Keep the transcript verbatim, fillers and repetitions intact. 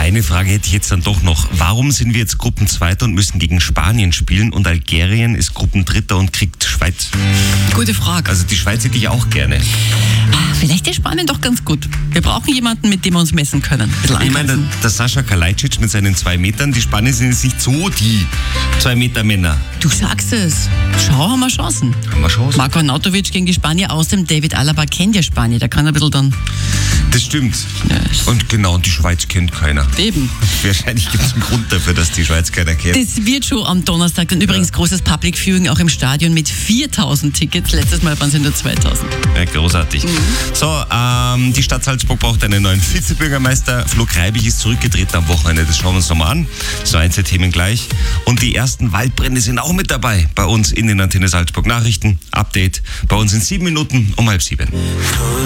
Eine Frage hätte ich jetzt dann doch noch. Warum sind wir jetzt Gruppenzweiter und müssen gegen Spanien spielen und Algerien ist Gruppendritter und kriegt Schweiz? Gute Frage. Also die Schweiz hätte ich auch gerne. Ah, vielleicht ist Spanien doch ganz gut. Wir brauchen jemanden, mit dem wir uns messen können. Ein bisschen Ich meine, der, angreifen. der Sascha Kalajdzic mit seinen zwei Metern, die Spanier sind jetzt nicht so die zwei Meter Männer. Du sagst es. Schau, haben wir Chancen. Haben wir Chancen? Marko Arnautovic gegen die Spanier. Außerdem David Alaba kennt ja Spanien. Der kann ein bisschen dann... Das stimmt. Ja, Und genau, und die Schweiz kennt keiner. eben. Wahrscheinlich gibt es einen Grund dafür, dass die Schweiz keiner kennt. Das wird schon am Donnerstag. Und übrigens großes Public Viewing auch im Stadion mit viertausend Tickets. Letztes Mal waren es nur zweitausend. Ja, großartig. Mhm. So, ähm, die Stadt Salzburg braucht einen neuen Vizebürgermeister. Flo Kreibich ist zurückgetreten am Wochenende. Das schauen wir uns nochmal an. So, Einzelthemen gleich. Und die ersten Waldbrände sind auch mit dabei bei uns in den Antenne Salzburg Nachrichten. Update bei uns in sieben Minuten um halb sieben.